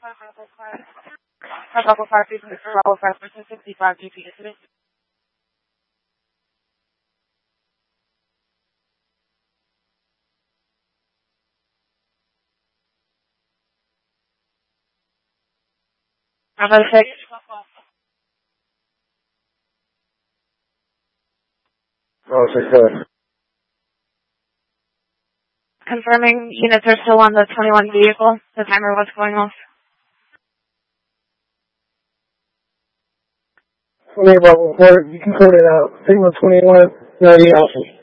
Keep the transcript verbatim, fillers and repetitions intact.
Bravo five, please, Bravo five, sixty-five G P incident. Bravo six. Bravo six, good. Confirming units are still on the twenty-one vehicle. The timer was going off. twenty-eight Bravo four, you can sort it out. Signal twenty-one, ninety Alpha.